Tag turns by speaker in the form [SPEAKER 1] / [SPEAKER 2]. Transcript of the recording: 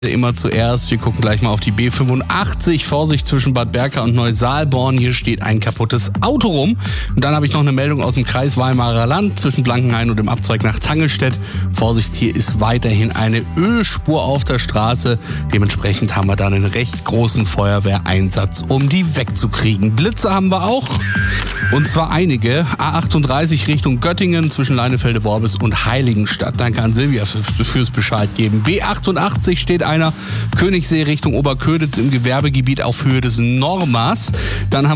[SPEAKER 1] Immer zuerst, wir gucken gleich mal auf die B85, Vorsicht zwischen Bad Berka und Neusaalborn, hier steht ein kaputtes Auto rum. Und dann habe ich noch eine Meldung aus dem Kreis Weimarer Land zwischen Blankenhain und dem Abzweig nach Tangelstedt. Vorsicht, hier ist weiterhin eine Ölspur auf der Straße, dementsprechend haben wir da einen recht großen Feuerwehreinsatz, um die wegzukriegen. Blitze haben wir auch, und zwar einige. A38 Richtung Göttingen zwischen Leinefelde-Worbis und Heiligenstadt. Danke an Silvia fürs Bescheid geben. B88 steht einer, Königssee Richtung Oberköditz im Gewerbegebiet auf Höhe des Normas. Dann haben